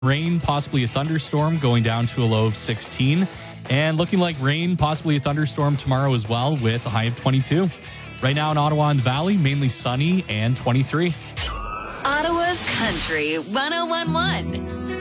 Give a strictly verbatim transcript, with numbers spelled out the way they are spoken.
rain, possibly a thunderstorm, going down to a low of sixteen. And looking like rain, possibly a thunderstorm tomorrow as well, with a high of twenty-two. Right now in Ottawa and Valley, mainly sunny and twenty-three. Ottawa's Country one oh one point one.